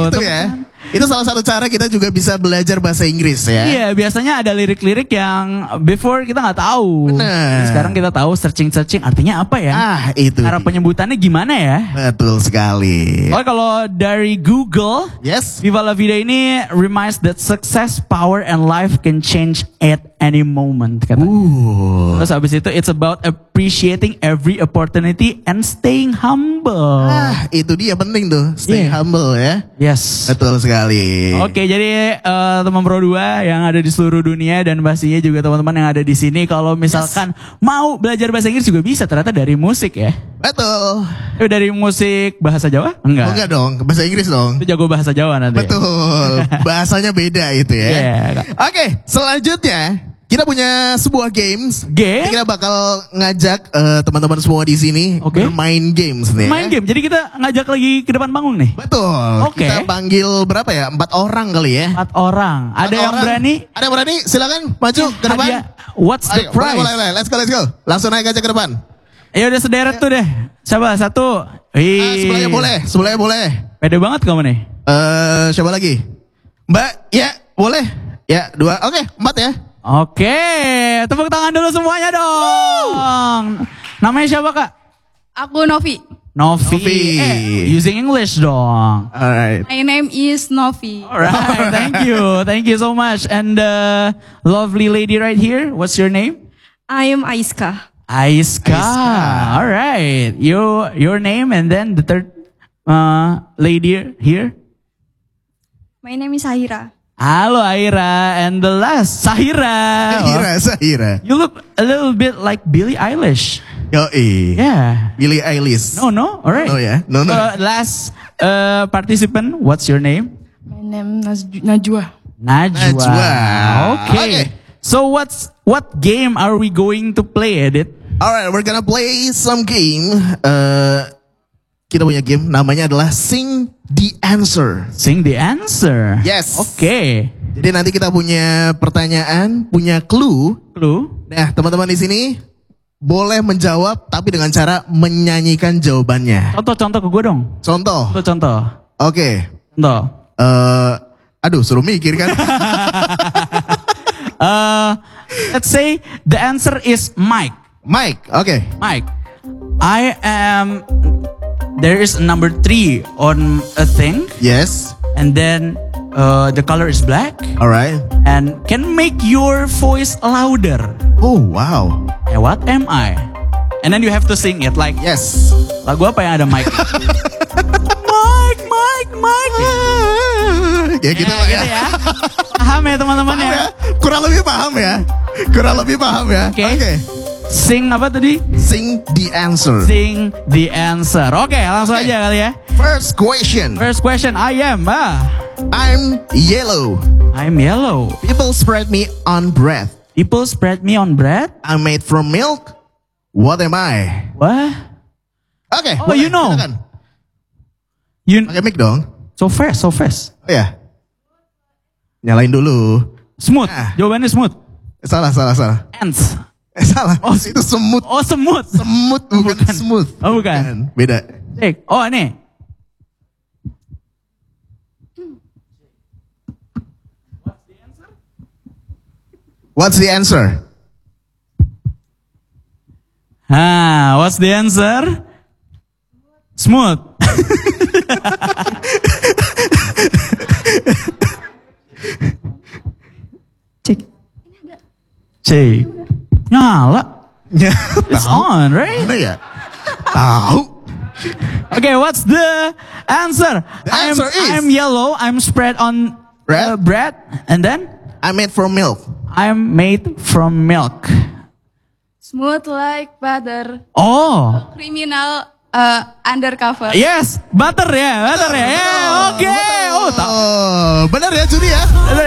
Itu ya. Itu salah satu cara kita juga bisa belajar bahasa Inggris ya. Iya, biasanya ada lirik-lirik yang before kita nggak tahu. Benar. Sekarang kita tahu searching artinya apa ya? Itu. Cara penyebutannya gimana ya? Betul sekali. Oh, kalau dari Google, Yes. Viva La Vida ini reminds that success, power, and life can change at any moment. Terus habis itu, it's about appreciating every opportunity and staying humble. Itu dia penting tuh, stay humble ya. Yes. Betul sekali. Oke, jadi teman Pro 2 yang ada di seluruh dunia dan pastinya juga teman-teman yang ada di sini, kalau misalkan mau belajar bahasa Inggris juga bisa ternyata dari musik ya. Betul. Dari musik bahasa Jawa? Enggak. Oh, enggak dong, bahasa Inggris dong. Itu jago bahasa Jawa nanti. Betul. Bahasanya beda itu ya. Yeah. Oke, selanjutnya kita punya sebuah games. Game? Kita bakal ngajak teman-teman semua di sini bermain games nih. Main game. Jadi kita ngajak lagi ke depan panggung nih. Betul. Oke. Kita panggil berapa ya? 4 orang kali ya. 4 orang. Ada yang berani? Ada yang berani? Silakan maju ke depan. Hadiah. What's the prize? Boleh. Let's go. Langsung naik aja ke depan. Ya udah sederet tuh deh. Coba 1. Sebelahnya boleh. Pede banget kamu nih. Siapa lagi? Mbak, ya boleh. Ya 2. Oke, 4 ya. Oke, tepuk tangan dulu semuanya dong. Namanya siapa kak? Aku Novi. Novi. Using English dong. Alright. My name is Novi. Alright, thank you so much. And the lovely lady right here, what's your name? I am Aiska. Aiska. Alright, your name and then the third lady here. My name is Sahira. Halo Aira, and the last Sahira. Sahira. You look a little bit like Billie Eilish. Yoi. Yeah. Billie Eilish. No, alright. Oh ya, no. Last participant, what's your name? My name Najwa. Najwa. Okay. So what game are we going to play, Edit? Alright, we're gonna play some game. Kita punya game namanya adalah Sing the Answer. Sing the Answer. Yes. Oke. Jadi nanti kita punya pertanyaan, punya clue. Nah, teman-teman di sini boleh menjawab tapi dengan cara menyanyikan jawabannya. Contoh ke gue dong. Contoh. Oke. Contoh. Aduh, suruh mikir kan. Let's say the answer is Mike. Oke. Mike. There is number 3 on a thing. Yes. And then the color is black. Alright. And can make your voice louder. Oh wow. What am I? And then you have to sing it like. Yes. Lagu apa yang ada Mike? Mike. Ya gitu lah ya. Paham ya teman-teman ya? Kurang lebih paham ya. Oke. Sing apa tadi? Sing the answer. Sing the answer. Oke, langsung aja kali ya. First question. I'm yellow. I'm yellow. People spread me on bread. I'm made from milk. What am I? What? Oke. Oh, you know. Pakai mic dong. So fast. Oh ya. Nyalain dulu. Smooth. Jawabannya smooth. Salah. Ants. Salah. Oh, itu semut. Oh, semut. Semut bukan smooth. Oh, bukan. Beda. Cek. Oh, ini. What's the answer? What's the answer? Smooth. Cek. Nyala. It's on, right? Mana ya? Tahu. Okay, what's the answer? The answer is I'm yellow. I'm spread on bread, and then I'm made from milk. I'm made from milk. Smooth like butter. Oh. Criminal undercover. Yes, butter ya. Yeah, oke. Oh, benar ya Juni ya?